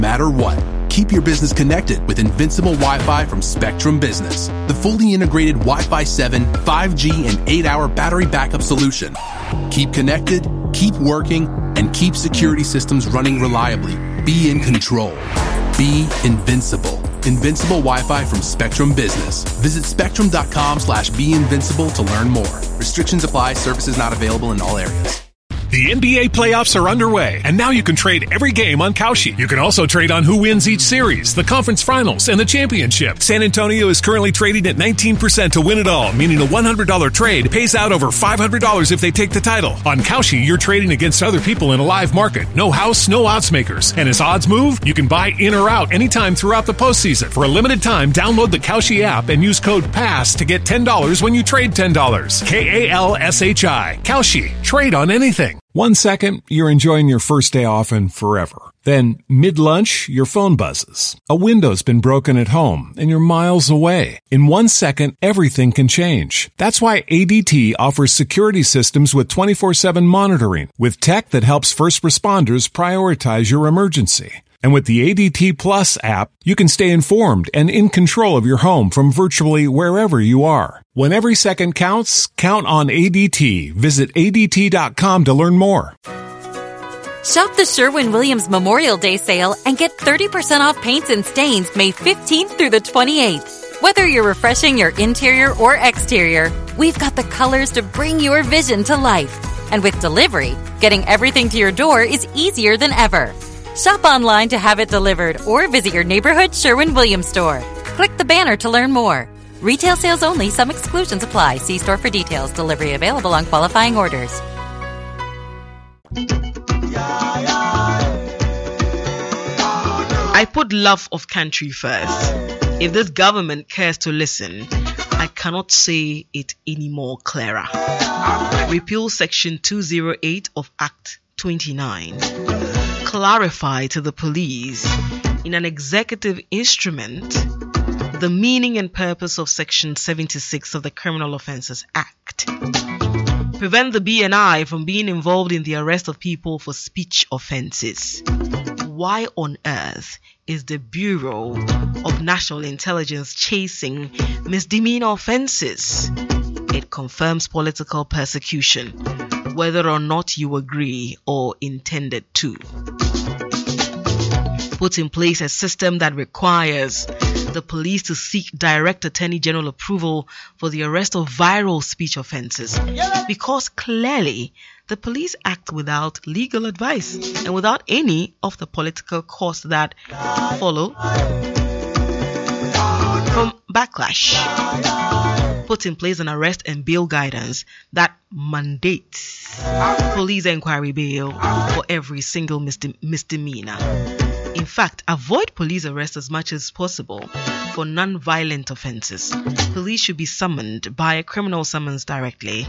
matter what. Keep your business connected with Invincible Wi-Fi from Spectrum Business, the fully integrated Wi-Fi 7, 5G, and 8-hour battery backup solution. Keep connected, keep working, and keep security systems running reliably. Be in control. Be invincible. Invincible Wi-Fi from Spectrum Business. Visit spectrum.com/beinvincible to learn more. Restrictions apply. Services not available in all areas. The NBA playoffs are underway, and now you can trade every game on Kalshi. You can also trade on who wins each series, the conference finals, and the championship. San Antonio is currently trading at 19% to win it all, meaning a $100 trade pays out over $500 if they take the title. On Kalshi, you're trading against other people in a live market. No house, no odds makers. And as odds move, you can buy in or out anytime throughout the postseason. For a limited time, download the Kalshi app and use code PASS to get $10 when you trade $10. Kalshi. Kalshi. Trade on anything. 1 second, you're enjoying your first day off and forever. Then, mid-lunch, your phone buzzes. A window's been broken at home, and you're miles away. In 1 second, everything can change. That's why ADT offers security systems with 24/7 monitoring, with tech that helps first responders prioritize your emergency. And with the ADT Plus app, you can stay informed and in control of your home from virtually wherever you are. When every second counts, count on ADT. Visit ADT.com to learn more. Shop the Sherwin-Williams Memorial Day sale and get 30% off paints and stains May 15th through the 28th. Whether you're refreshing your interior or exterior, we've got the colors to bring your vision to life. And with delivery, getting everything to your door is easier than ever. Shop online to have it delivered or visit your neighborhood Sherwin-Williams store. Click the banner to learn more. Retail sales only. Some exclusions apply. See store for details. Delivery available on qualifying orders. I put love of country first. If this government cares to listen, I cannot say it any more clearer. Repeal Section 208 of Act 29. Clarify to the police in an executive instrument the meaning and purpose of Section 76 of the Criminal Offences Act. Prevent the BNI from being involved in the arrest of people for speech offences. Why on earth is the Bureau of National Intelligence chasing misdemeanor offences? It confirms political persecution, whether or not you agree or intended to. Put in place a system that requires the police to seek direct Attorney General approval for the arrest of viral speech offences, because clearly the police act without legal advice and without any of the political costs that follow from backlash. Put in place an arrest and bail guidance that mandates police inquiry bail for every single misdemeanor. In fact, avoid police arrest as much as possible for non-violent offences. Police should be summoned by a criminal summons directly.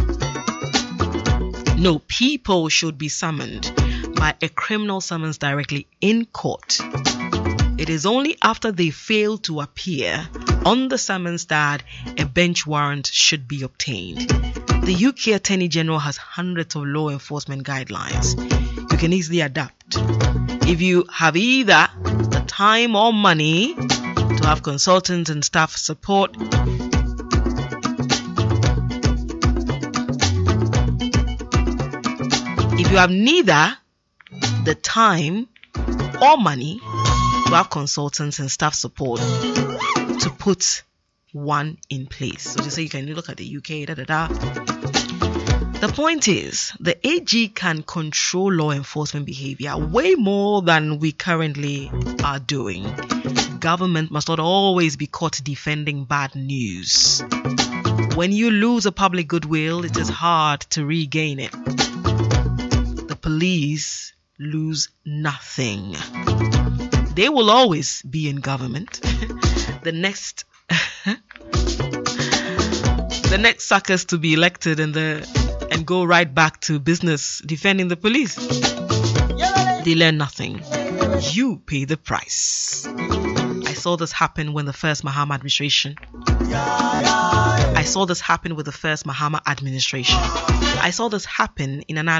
No, people should be summoned by a criminal summons directly in court. It is only after they fail to appear on the summons that a bench warrant should be obtained. The UK Attorney General has hundreds of law enforcement guidelines. You can easily adapt. If you have either the time or money to have consultants and staff support, if you have neither the time or money to have consultants and staff support, to put one in place. So to say you can look at the UK, The point is, the AG can control law enforcement behavior way more than we currently are doing. Government must not always be caught defending bad news. When you lose a public goodwill, it is hard to regain it. The police lose nothing. They will always be in government. The next suckers to be elected and go right back to business defending the police. They learn nothing. You pay the price. I saw this happen when the first Mahama administration. I saw this happen with the first Mahama administration. I saw this happen in an